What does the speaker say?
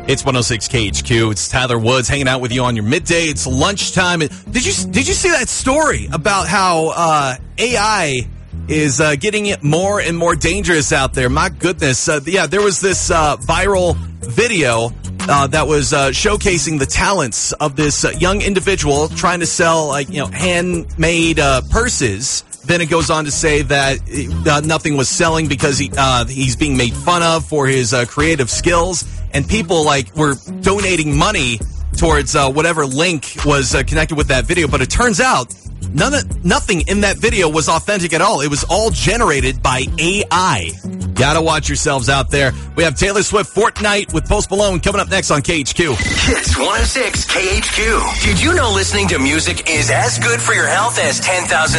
It's 106 KHQ. It's Tyler Woods hanging out with you on your midday. It's lunchtime. Did you see that story about how AI is getting more and more dangerous out there? My goodness. There was this viral video that was showcasing the talents of this young individual trying to sell handmade purses. Then it goes on to say that nothing was selling because he's being made fun of for his creative skills, and people were donating money towards whatever link was connected with that video. But it turns out nothing in that video was authentic at all. It was all generated by AI. Gotta watch yourselves out there. We have Taylor Swift Fortnite with Post Malone coming up next on KHQ. Hits 106 KHQ. Did you know listening to music is as good for your health as 10,000